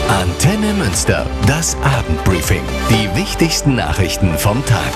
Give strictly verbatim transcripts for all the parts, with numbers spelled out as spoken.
Antenne Münster, das Abendbriefing. Die wichtigsten Nachrichten vom Tag.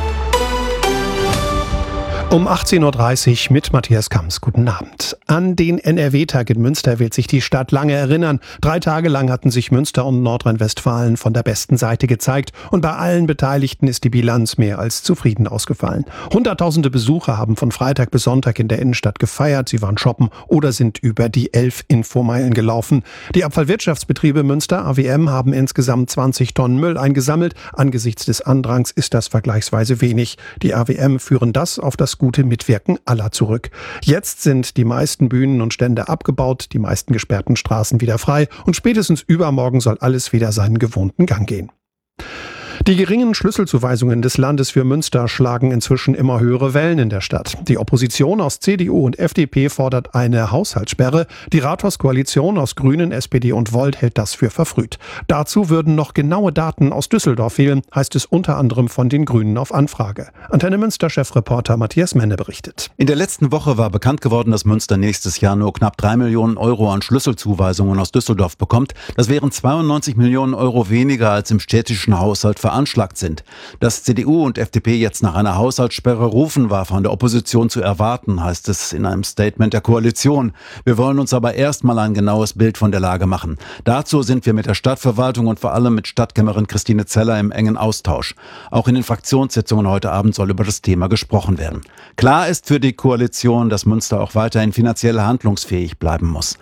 Um achtzehn Uhr dreißig mit Matthias Kamms. Guten Abend. An den N R W-Tag in Münster wird sich die Stadt lange erinnern. Drei Tage lang hatten sich Münster und Nordrhein-Westfalen von der besten Seite gezeigt. Und bei allen Beteiligten ist die Bilanz mehr als zufrieden ausgefallen. Hunderttausende Besucher haben von Freitag bis Sonntag in der Innenstadt gefeiert. Sie waren shoppen oder sind über die elf Infomeilen gelaufen. Die Abfallwirtschaftsbetriebe Münster A W M haben insgesamt zwanzig Tonnen Müll eingesammelt. Angesichts des Andrangs ist das vergleichsweise wenig. Die A W M führen das auf das gute Mitwirken aller zurück. Jetzt sind die meisten Bühnen und Stände abgebaut, die meisten gesperrten Straßen wieder frei und spätestens übermorgen soll alles wieder seinen gewohnten Gang gehen. Die geringen Schlüsselzuweisungen des Landes für Münster schlagen inzwischen immer höhere Wellen in der Stadt. Die Opposition aus C D U und F D P fordert eine Haushaltssperre. Die Rathauskoalition aus Grünen, S P D und Volt hält das für verfrüht. Dazu würden noch genaue Daten aus Düsseldorf fehlen, heißt es unter anderem von den Grünen auf Anfrage. Antenne Münster-Chefreporter Matthias Menne berichtet. In der letzten Woche war bekannt geworden, dass Münster nächstes Jahr nur knapp drei Millionen Euro an Schlüsselzuweisungen aus Düsseldorf bekommt. Das wären zweiundneunzig Millionen Euro weniger als im städtischen Haushalt veranschlagt sind. Dass C D U und F D P jetzt nach einer Haushaltssperre rufen, war von der Opposition zu erwarten, heißt es in einem Statement der Koalition. Wir wollen uns aber erstmal ein genaues Bild von der Lage machen. Dazu sind wir mit der Stadtverwaltung und vor allem mit Stadtkämmerin Christine Zeller im engen Austausch. Auch in den Fraktionssitzungen heute Abend soll über das Thema gesprochen werden. Klar ist für die Koalition, dass Münster auch weiterhin finanziell handlungsfähig bleiben muss.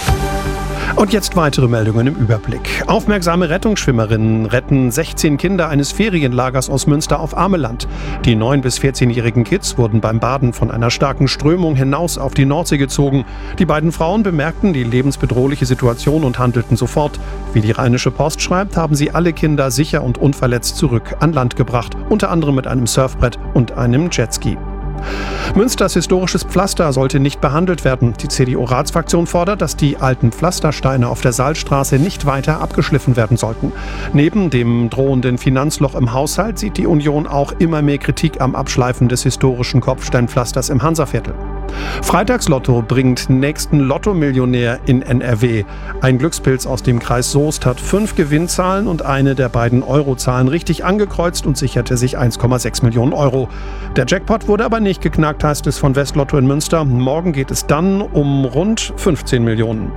Und jetzt weitere Meldungen im Überblick. Aufmerksame Rettungsschwimmerinnen retten sechzehn Kinder eines Ferienlagers aus Münster auf Ameland. Die neun- bis vierzehnjährigen Kids wurden beim Baden von einer starken Strömung hinaus auf die Nordsee gezogen. Die beiden Frauen bemerkten die lebensbedrohliche Situation und handelten sofort. Wie die Rheinische Post schreibt, haben sie alle Kinder sicher und unverletzt zurück an Land gebracht, unter anderem mit einem Surfbrett und einem Jetski. Münsters historisches Pflaster sollte nicht behandelt werden. Die C D U-Ratsfraktion fordert, dass die alten Pflastersteine auf der Saalstraße nicht weiter abgeschliffen werden sollten. Neben dem drohenden Finanzloch im Haushalt sieht die Union auch immer mehr Kritik am Abschleifen des historischen Kopfsteinpflasters im Hansaviertel. Freitagslotto bringt nächsten Lotto-Millionär in N R W. Ein Glückspilz aus dem Kreis Soest hat fünf Gewinnzahlen und eine der beiden Eurozahlen richtig angekreuzt und sicherte sich eins Komma sechs Millionen Euro. Der Jackpot wurde aber nicht geknackt, heißt es von Westlotto in Münster. Morgen geht es dann um rund fünfzehn Millionen.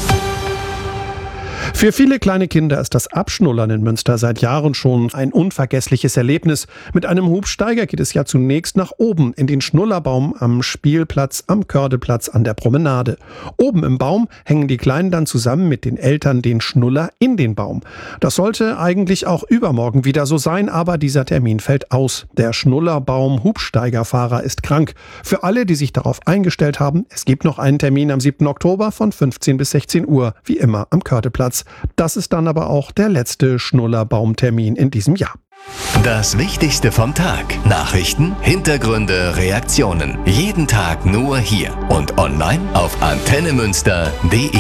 Für viele kleine Kinder ist das Abschnullern in Münster seit Jahren schon ein unvergessliches Erlebnis. Mit einem Hubsteiger geht es ja zunächst nach oben in den Schnullerbaum am Spielplatz, am Kördeplatz, an der Promenade. Oben im Baum hängen die Kleinen dann zusammen mit den Eltern den Schnuller in den Baum. Das sollte eigentlich auch übermorgen wieder so sein, aber dieser Termin fällt aus. Der Schnullerbaum-Hubsteigerfahrer ist krank. Für alle, die sich darauf eingestellt haben, es gibt noch einen Termin am siebten Oktober von fünfzehn bis sechzehn Uhr, wie immer am Kördeplatz. Das ist dann aber auch der letzte Schnullerbaumtermin in diesem Jahr. Das Wichtigste vom Tag. Nachrichten, Hintergründe, Reaktionen. Jeden Tag nur hier und online auf antenne münster punkt de.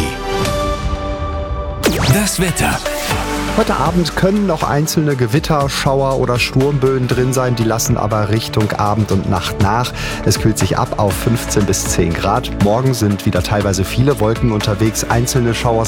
Das Wetter. Heute Abend können noch einzelne Gewitter, Schauer oder Sturmböen drin sein, die lassen aber Richtung Abend und Nacht nach. Es kühlt sich ab auf fünfzehn bis zehn Grad. Morgen sind wieder teilweise viele Wolken unterwegs, einzelne Schauer